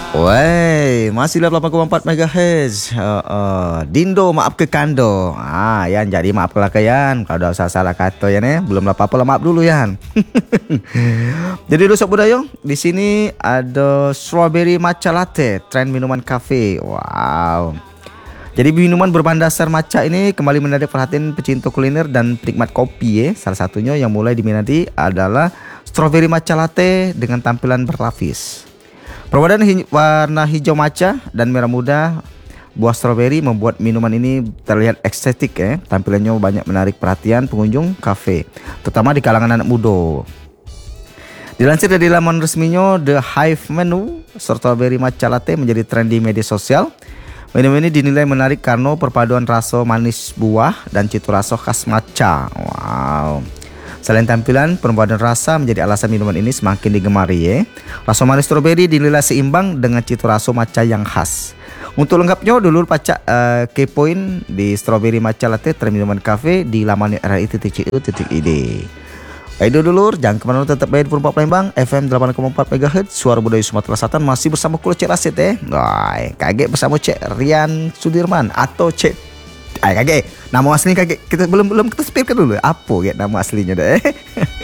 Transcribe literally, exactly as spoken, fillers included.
Wey, masih delapan koma empat MHz. Uh, uh, Dindo maaf ke Kando. Ah, Yan jadi maaf lah ke Yan. Kalau ada salah-salah kata ya nih, belum apa-apa lah, maaf dulu Yan. Jadi dulu sob budaya, di sini ada strawberry matcha latte, tren minuman kafe. Wow. Jadi minuman berbahan dasar matcha ini kembali menarik perhatian pecinta kuliner dan penikmat kopi ya. Salah satunya yang mulai diminati adalah strawberry matcha latte dengan tampilan berlapis. Perpaduan hij- warna hijau matcha dan merah muda buah stroberi membuat minuman ini terlihat estetik ya. Tampilannya banyak menarik perhatian pengunjung kafe, terutama di kalangan anak muda. Dilansir dari laman resminya The Hive Menu, strawberry matcha latte menjadi tren di media sosial. Minuman ini dinilai menarik karena perpaduan rasa manis buah dan cita rasa khas matcha. Wow. Selain tampilan, perpaduan rasa menjadi alasan minuman ini semakin digemari ya. Rasa manis stroberi dinilai seimbang dengan cita rasa matcha yang khas. Untuk lengkapnya dulur pacak uh, kepoin di strawberry matcha latte tren minuman kafe di laman r i titik c u titik i d. Baik dulur, jangan kemana-mana, tetap bayar Purba Palembang F M delapan koma empat MHz Suara Budaya Sumatera Selatan, masih bersama Kulo Cek Rasid ya. Wah, kaget bersama Cek Rian Sudirman atau Cek Ay, kakek, nama aslinya kakek kita belum belum kita spilkan dulu. Apa ya nama aslinya deh?